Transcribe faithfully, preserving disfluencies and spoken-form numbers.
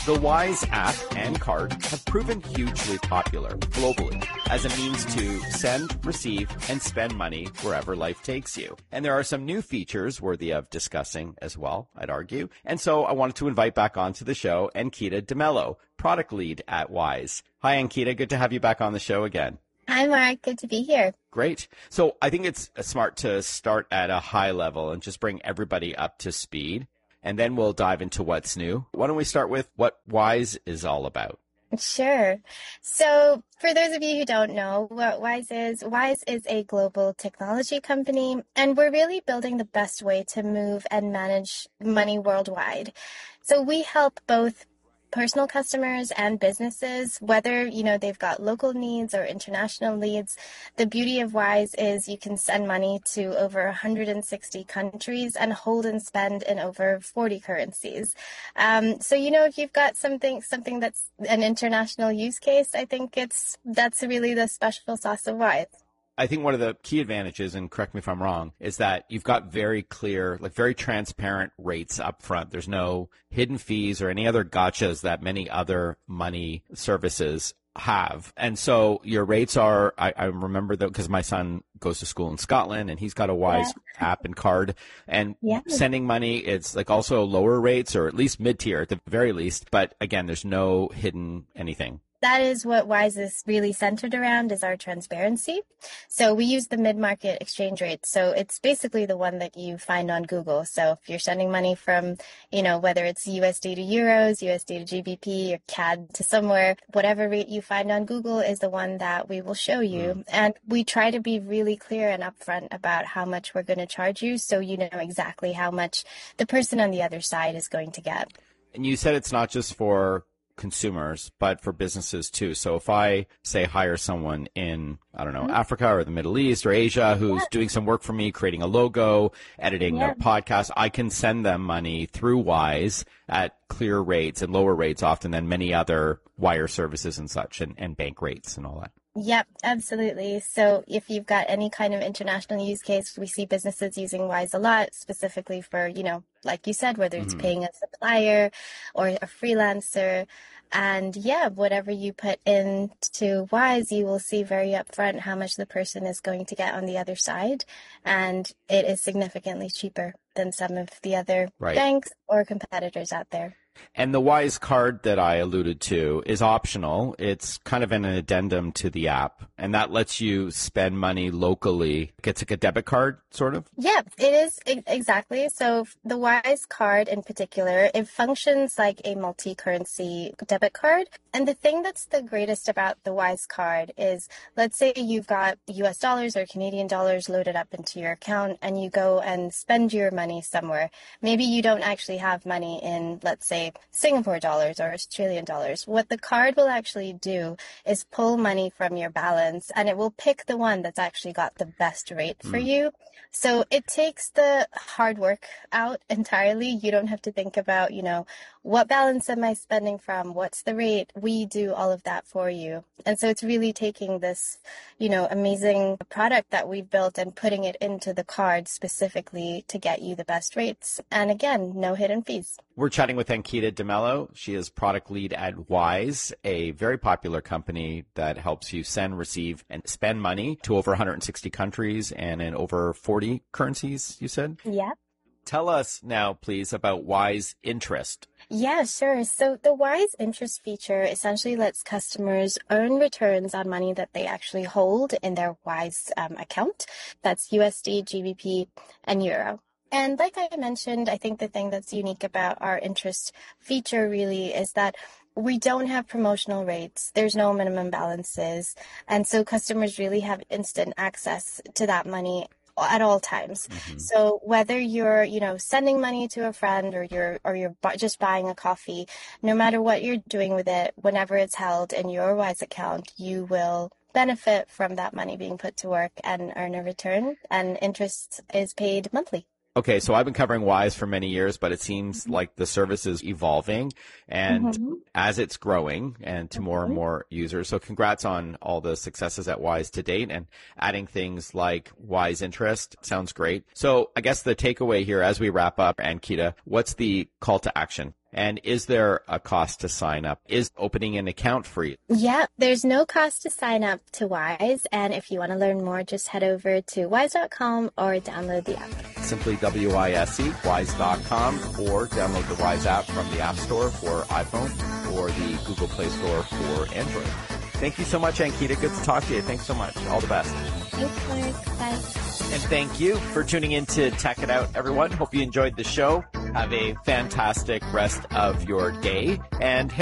The Wise app and card have proven hugely popular globally as a means to send, receive, and spend money wherever life takes you. And there are some new features worthy of discussing as well, I'd argue. And so I wanted to invite back onto the show Ankita DeMello, product lead at Wise. Hi, Ankita. Good to have you back on the show again. Hi, Mark. Good to be here. Great. So I think it's smart to start at a high level and just bring everybody up to speed. And then we'll dive into what's new. Why don't we start with what Wise is all about? Sure. So for those of you who don't know what Wise is, Wise is a global technology company, and we're really building the best way to move and manage money worldwide. So we help both personal customers and businesses, whether, you know, they've got local needs or international needs. The beauty of Wise is you can send money to over one hundred sixty countries and hold and spend in over forty currencies. Um, so, you know, if you've got something, something that's an international use case, I think it's, that's really the special sauce of Wise. I think one of the key advantages, and correct me if I'm wrong, is that you've got very clear, like very transparent rates up front. There's no hidden fees or any other gotchas that many other money services have. And so your rates are, I, I remember that because my son goes to school in Scotland and he's got a Wise yeah. app and card, and yeah. sending money, it's like also lower rates or at least mid-tier at the very least. But again, there's no hidden anything. That is what Wise is really centered around, is our transparency. So we use the mid-market exchange rate. So it's basically the one that you find on Google. So if you're sending money from, you know, whether it's U S D to euros, U S D to G B P, or C A D to somewhere, whatever rate you find on Google is the one that we will show you. Mm. And we try to be really clear and upfront about how much we're going to charge you, so you know exactly how much the person on the other side is going to get. And you said it's not just for consumers, but for businesses too. So if I say hire someone in, I don't know, mm-hmm. Africa or the Middle East or Asia who's yeah. doing some work for me, creating a logo, editing yeah. a podcast, I can send them money through Wise at clear rates and lower rates often than many other wire services and such, and, and bank rates and all that. Yep, absolutely. So if you've got any kind of international use case, we see businesses using Wise a lot, specifically for, you know, like you said, whether it's mm-hmm. paying a supplier or a freelancer. And yeah, whatever you put into Wise, you will see very upfront how much the person is going to get on the other side. And it is significantly cheaper than some of the other right. banks or competitors out there. And the Wise card that I alluded to is optional. It's kind of an addendum to the app, and that lets you spend money locally. It's like a debit card, sort of? Yeah, it is exactly. So the Wise card in particular, it functions like a multi-currency debit card. And the thing that's the greatest about the Wise card is, let's say you've got U S dollars or Canadian dollars loaded up into your account and you go and spend your money somewhere. Maybe you don't actually have money in, let's say, Singapore dollars or Australian dollars. What the card will actually do is pull money from your balance, and it will pick the one that's actually got the best rate for mm. you. So it takes the hard work out entirely. You don't have to think about, you know, what balance am I spending from? What's the rate? We do all of that for you. And so it's really taking this, you know, amazing product that we've built and putting it into the card specifically to get you the best rates. And again, no hidden fees. We're chatting with Ankita DeMello. She is product lead at Wise, a very popular company that helps you send, receive, and spend money to over one hundred sixty countries and in over forty currencies, you said? Yeah. Tell us now, please, about Wise Interest. Yeah, sure. So the Wise Interest feature essentially lets customers earn returns on money that they actually hold in their Wise um, account. That's U S D, G B P, and Euro. And like I mentioned, I think the thing that's unique about our interest feature really is that we don't have promotional rates. There's no minimum balances. And so customers really have instant access to that money at all times. Mm-hmm. So whether you're, you know, sending money to a friend or you're, or you're bu- just buying a coffee, no matter what you're doing with it, whenever it's held in your Wise account, you will benefit from that money being put to work and earn a return, and interest is paid monthly. Okay, so I've been covering Wise for many years, but it seems mm-hmm. like the service is evolving, and mm-hmm. as it's growing and to mm-hmm. more and more users. So congrats on all the successes at Wise to date, and adding things like Wise Interest sounds great. So I guess the takeaway here as we wrap up, Ankita, what's the call to action? And is there a cost to sign up? Is opening an account free? Yeah, there's no cost to sign up to Wise. And if you want to learn more, just head over to wise dot com or download the app. Simply W I S E, wise dot com, or download the Wise app from the App Store for iPhone or the Google Play Store for Android. Thank you so much, Ankita. Good to talk to you. Thanks so much. All the best. Thanks, Mark. Bye. And thank you for tuning in to Tech It Out, everyone. Hope you enjoyed the show. Have a fantastic rest of your day. And